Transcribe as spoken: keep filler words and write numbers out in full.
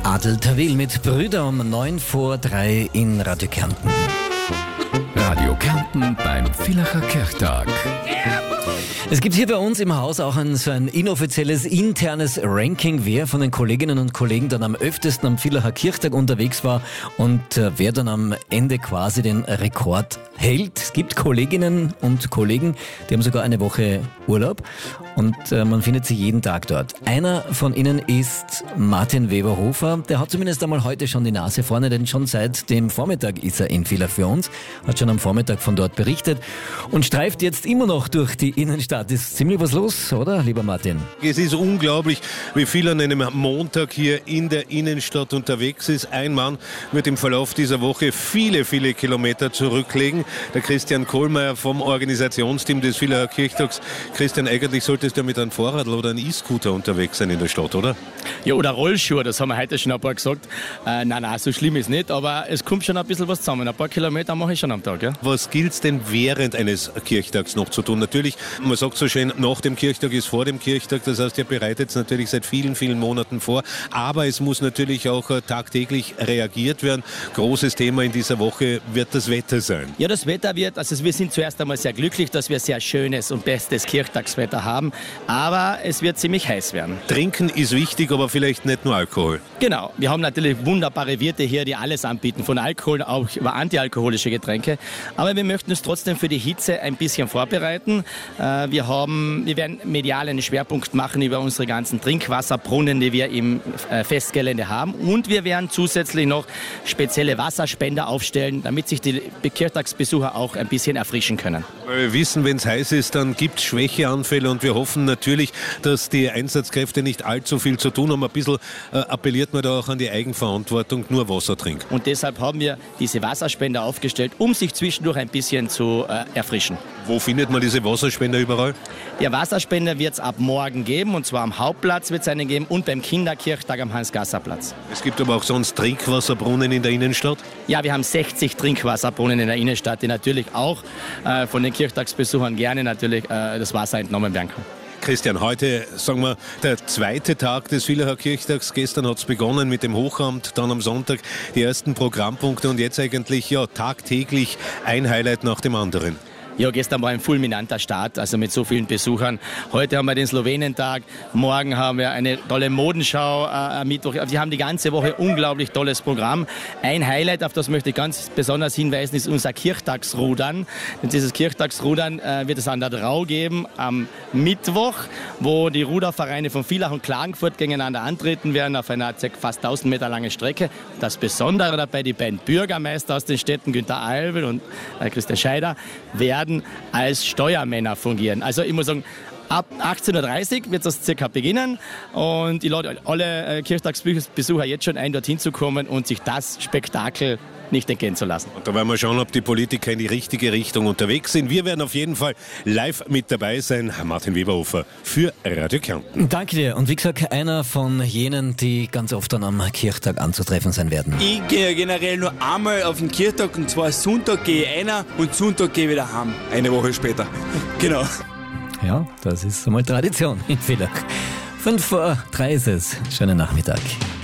Adel Tawil mit Brüder um neun vor drei in Radio Kärnten. Radio Kärnten beim Villacher Kirchtag. Es gibt hier bei uns im Haus auch ein, so ein inoffizielles internes Ranking, wer von den Kolleginnen und Kollegen dann am öftesten am Villacher Kirchtag unterwegs war und äh, wer dann am Ende quasi den Rekord hält. Es gibt Kolleginnen und Kollegen, die haben sogar eine Woche Urlaub und äh, man findet sie jeden Tag dort. Einer von ihnen ist Martin Weber-Hofer. Der hat zumindest einmal heute schon die Nase vorne, denn schon seit dem Vormittag ist er in Villach für uns, hat schon am Vormittag von dort berichtet und streift jetzt immer noch durch die Innenstadt. Ist ziemlich was los, oder, lieber Martin? Es ist unglaublich, wie viel an einem Montag hier in der Innenstadt unterwegs ist. Ein Mann wird im Verlauf dieser Woche viele, viele Kilometer zurücklegen. Der Christian Kohlmeier vom Organisationsteam des Villacher Kirchtags. Christian, eigentlich solltest du mit einem Fahrrad oder einem E-Scooter unterwegs sein in der Stadt, oder? Ja, oder Rollschuhe, das haben wir heute schon ein paar gesagt. Äh, nein, nein, so schlimm ist nicht, aber es kommt schon ein bisschen was zusammen. Ein paar Kilometer mache ich schon am Tag. Ja? Was gilt es denn während eines Kirchtags noch zu tun? Natürlich, man sagt so schön, nach dem Kirchtag ist vor dem Kirchtag. Das heißt, ihr bereitet es natürlich seit vielen, vielen Monaten vor. Aber es muss natürlich auch äh, tagtäglich reagiert werden. Großes Thema in dieser Woche wird das Wetter sein. Ja, das Wetter wird, also wir sind zuerst einmal sehr glücklich, dass wir sehr schönes und bestes Kirchtagswetter haben. Aber es wird ziemlich heiß werden. Trinken ist wichtig, aber vielleicht nicht nur Alkohol. Genau. Wir haben natürlich wunderbare Wirte hier, die alles anbieten, von Alkohol auch über antialkoholische Getränke. Aber wir möchten uns trotzdem für die Hitze ein bisschen vorbereiten. Äh, wir haben, wir werden medial einen Schwerpunkt machen über unsere ganzen Trinkwasserbrunnen, die wir im äh, Festgelände haben. Und wir werden zusätzlich noch spezielle Wasserspender aufstellen, damit sich die Kirchtagsbesucher auch ein bisschen erfrischen können. Weil wir wissen, wenn es heiß ist, dann gibt es Schwächeanfälle und wir hoffen natürlich, dass die Einsatzkräfte nicht allzu viel zu tun haben. Ein bisschen äh, appelliert man da auch an die Eigenverantwortung, nur Wasser trinken. Und deshalb haben wir diese Wasserspender aufgestellt, um sich zwischendurch ein bisschen zu äh, erfrischen. Wo findet man diese Wasserspender überall? Der Wasserspender wird es ab morgen geben, und zwar am Hauptplatz wird es einen geben und beim Kinderkirchtag am Hans-Gasser-Platz. Es gibt aber auch sonst Trinkwasserbrunnen in der Innenstadt? Ja, wir haben sechzig Trinkwasserbrunnen in der Innenstadt, die natürlich auch äh, von den Kirchtagsbesuchern gerne natürlich äh, das Wasser entnommen werden kann. Christian, heute, sagen wir, der zweite Tag des Villacher Kirchtags. Gestern hat es begonnen mit dem Hochamt, dann am Sonntag die ersten Programmpunkte und jetzt eigentlich ja tagtäglich ein Highlight nach dem anderen. Ja, gestern war ein fulminanter Start, also mit so vielen Besuchern. Heute haben wir den Slowenentag, morgen haben wir eine tolle Modenschau äh, am Mittwoch. Wir haben die ganze Woche unglaublich tolles Programm. Ein Highlight, auf das möchte ich ganz besonders hinweisen, ist unser Kirchtagsrudern. Und dieses Kirchtagsrudern äh, wird es an der Drau geben am Mittwoch, wo die Rudervereine von Villach und Klagenfurt gegeneinander antreten werden auf einer fast tausend Meter lange Strecke. Das Besondere dabei, die beiden Bürgermeister aus den Städten, Günther Alvel und äh, Christian Scheider, werden als Steuermänner fungieren. Also ich muss sagen, ab achtzehn Uhr dreißig wird das circa beginnen und ich lade alle äh, Kirchtagsbesucher jetzt schon ein, dorthin zu kommen und sich das Spektakel nicht entgehen zu lassen. Und da werden wir schauen, ob die Politiker in die richtige Richtung unterwegs sind. Wir werden auf jeden Fall live mit dabei sein. Martin Weber-Hofer für Radio Kärnten. Danke dir. Und wie gesagt, einer von jenen, die ganz oft dann am Kirchtag anzutreffen sein werden. Ich gehe generell nur einmal auf den Kirchtag, und zwar Sonntag gehe ich einer und Sonntag gehe ich wieder heim. Eine Woche später. Genau. Ja, das ist einmal Tradition in Villach. Fünf vor drei ist es. Schönen Nachmittag.